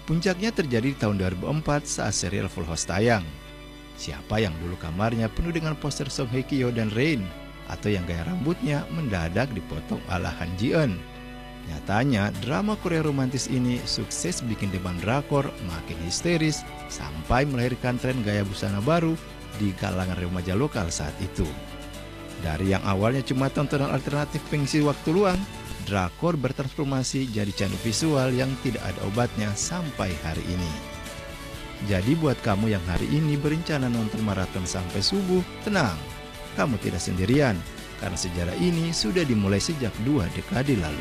Puncaknya terjadi di tahun 2004 saat serial Full House tayang. Siapa yang dulu kamarnya penuh dengan poster Song Hye Kyo dan Rain, atau yang gaya rambutnya mendadak dipotong ala Han Ji Eun. Nyatanya, drama Korea romantis ini sukses bikin demand drakor makin histeris sampai melahirkan tren gaya busana baru di kalangan remaja lokal saat itu. Dari yang awalnya cuma tontonan alternatif pengisi waktu luang, drakor bertransformasi jadi candu visual yang tidak ada obatnya sampai hari ini. Jadi buat kamu yang hari ini berencana nonton maraton sampai subuh, tenang, kamu tidak sendirian, karena sejarah ini sudah dimulai sejak 2 dekade lalu.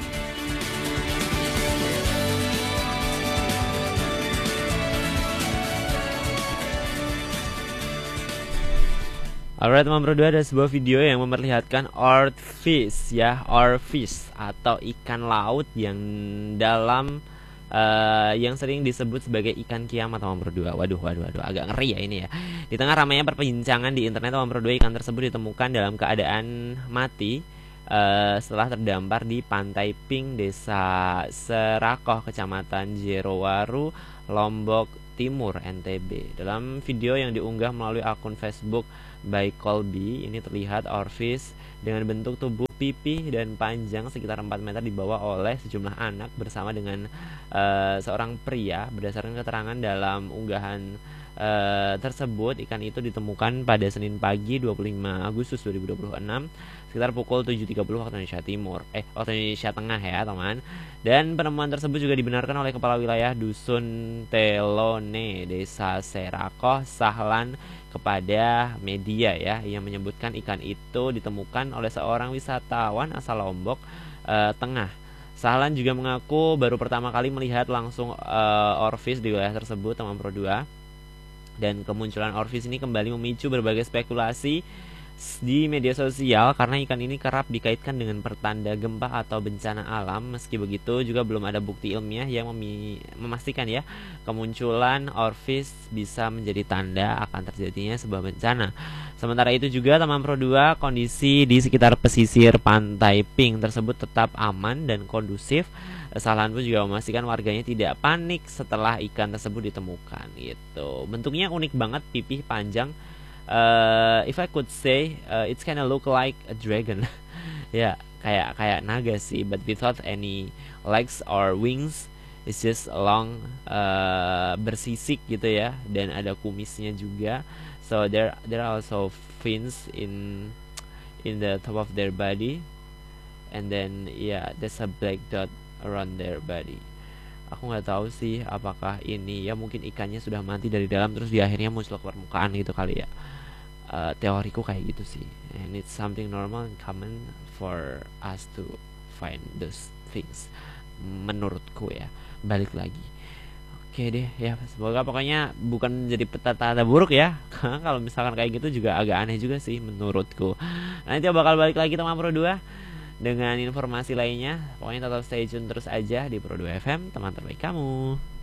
Alright teman berdua, ada sebuah video yang memperlihatkan Orfish ya, Orfish atau ikan laut yang dalam yang sering disebut sebagai ikan kiamat teman berdua. Waduh, agak ngeri ya ini ya. Di tengah ramainya perbincangan di internet teman berdua, ikan tersebut ditemukan dalam keadaan mati setelah terdampar di Pantai Pink, Desa Serakoh, Kecamatan Jerowaru, Lombok Timur, NTB. Dalam video yang diunggah melalui akun Facebook by Colby, ini terlihat Orfish dengan bentuk tubuh pipih dan panjang sekitar 4 meter dibawa oleh sejumlah anak bersama dengan seorang pria. Berdasarkan keterangan dalam unggahan tersebut, ikan itu ditemukan pada Senin pagi 25 Agustus 2026 sekitar pukul 7.30 waktu Indonesia Timur, waktu Indonesia Tengah ya teman. Dan penemuan tersebut juga dibenarkan oleh Kepala Wilayah Dusun Telone, Desa Serakoh, Sahlan kepada media ya, yang menyebutkan ikan itu ditemukan oleh seorang wisatawan asal Lombok Tengah. Sahlan juga mengaku baru pertama kali melihat langsung Orfish di wilayah tersebut teman Pro 2. Dan kemunculan Orfish ini kembali memicu berbagai spekulasi di media sosial karena ikan ini kerap dikaitkan dengan pertanda gempa atau bencana alam. Meski begitu, juga belum ada bukti ilmiah yang memastikan ya kemunculan Orfish bisa menjadi tanda akan terjadinya sebuah bencana. Sementara itu juga teman Pro 2, kondisi di sekitar pesisir Pantai Pink tersebut tetap aman dan kondusif. Sahlan pun juga memastikan warganya tidak panik setelah ikan tersebut ditemukan gitu. Bentuknya unik banget, pipih panjang. If I could say, it's kinda look like a dragon. Ya, kayak naga sih, but without any legs or wings. It's just long, bersisik gitu ya, dan ada kumisnya juga. So there are also fins in the top of their body, and then yeah, there's a black dot around their body. Aku nggak tahu sih apakah ini ya, mungkin ikannya sudah mati dari dalam terus di akhirnya muncul ke permukaan gitu kali ya. Teoriku kayak gitu sih, and it's something normal and common for us to find those things menurutku ya. Balik lagi, oke deh ya, semoga pokoknya bukan jadi petanda buruk ya. Kalau misalkan kayak gitu juga agak aneh juga sih menurutku. Nanti bakal balik lagi teman Pro 2 dengan informasi lainnya. Pokoknya tetap stay tune terus aja di Pro 2 FM, teman terbaik kamu.